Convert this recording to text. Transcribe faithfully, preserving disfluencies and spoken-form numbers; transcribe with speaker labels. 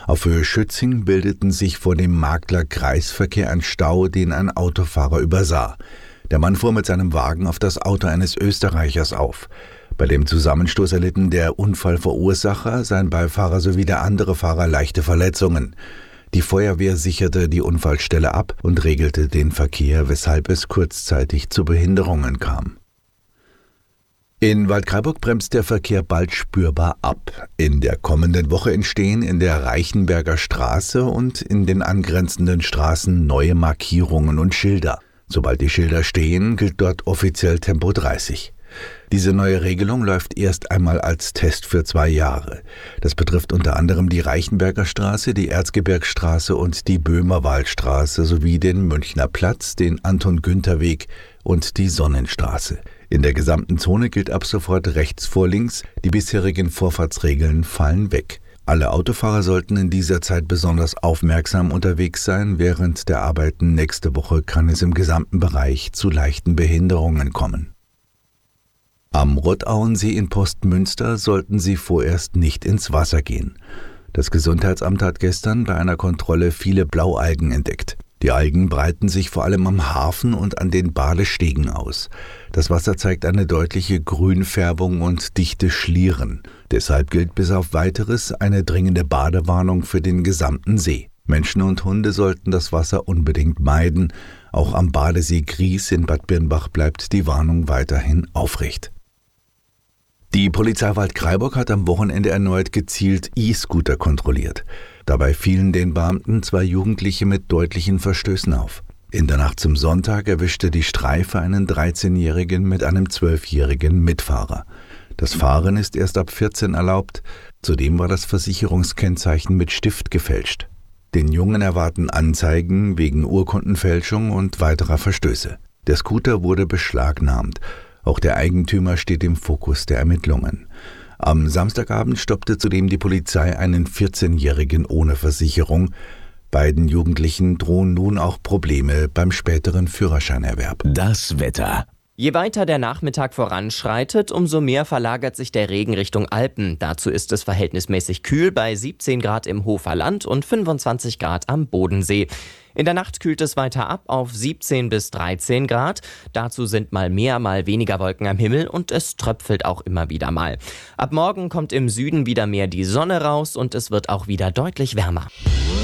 Speaker 1: Auf Höhe Schützing bildeten sich vor dem Markler Kreisverkehr ein Stau, den ein Autofahrer übersah. Der Mann fuhr mit seinem Wagen auf das Auto eines Österreichers auf. Bei dem Zusammenstoß erlitten der Unfallverursacher, sein Beifahrer sowie der andere Fahrer leichte Verletzungen. Die Feuerwehr sicherte die Unfallstelle ab und regelte den Verkehr, weshalb es kurzzeitig zu Behinderungen kam. In Waldkraiburg bremst der Verkehr bald spürbar ab. In der kommenden Woche entstehen in der Reichenberger Straße und in den angrenzenden Straßen neue Markierungen und Schilder. Sobald die Schilder stehen, gilt dort offiziell Tempo dreißig. Diese neue Regelung läuft erst einmal als Test für zwei Jahre. Das betrifft unter anderem die Reichenberger Straße, die Erzgebirgsstraße und die Böhmerwaldstraße sowie den Münchner Platz, den Anton-Günther-Weg und die Sonnenstraße. In der gesamten Zone gilt ab sofort rechts vor links, die bisherigen Vorfahrtsregeln fallen weg. Alle Autofahrer sollten in dieser Zeit besonders aufmerksam unterwegs sein. Während der Arbeiten nächste Woche kann es im gesamten Bereich zu leichten Behinderungen kommen. Am Rottauensee in Postmünster sollten Sie vorerst nicht ins Wasser gehen. Das Gesundheitsamt hat gestern bei einer Kontrolle viele Blaualgen entdeckt. Die Algen breiten sich vor allem am Hafen und an den Badestegen aus. Das Wasser zeigt eine deutliche Grünfärbung und dichte Schlieren. Deshalb gilt bis auf Weiteres eine dringende Badewarnung für den gesamten See. Menschen und Hunde sollten das Wasser unbedingt meiden. Auch am Badesee Gries in Bad Birnbach bleibt die Warnung weiterhin aufrecht. Die Polizei Waldkraiburg hat am Wochenende erneut gezielt E-Scooter kontrolliert. Dabei fielen den Beamten zwei Jugendliche mit deutlichen Verstößen auf. In der Nacht zum Sonntag erwischte die Streife einen dreizehnjährigen mit einem zwölfjährigen Mitfahrer. Das Fahren ist erst ab vierzehn erlaubt. Zudem war das Versicherungskennzeichen mit Stift gefälscht. Den Jungen erwarten Anzeigen wegen Urkundenfälschung und weiterer Verstöße. Der Scooter wurde beschlagnahmt. Auch der Eigentümer steht im Fokus der Ermittlungen. Am Samstagabend stoppte zudem die Polizei einen vierzehnjährigen ohne Versicherung. Beiden Jugendlichen drohen nun auch Probleme beim späteren Führerscheinerwerb.
Speaker 2: Das Wetter.
Speaker 3: Je weiter der Nachmittag voranschreitet, umso mehr verlagert sich der Regen Richtung Alpen. Dazu ist es verhältnismäßig kühl bei siebzehn Grad im Hofer Land und fünfundzwanzig Grad am Bodensee. In der Nacht kühlt es weiter ab auf siebzehn bis dreizehn Grad. Dazu sind mal mehr, mal weniger Wolken am Himmel und es tröpfelt auch immer wieder mal. Ab morgen kommt im Süden wieder mehr die Sonne raus und es wird auch wieder deutlich wärmer.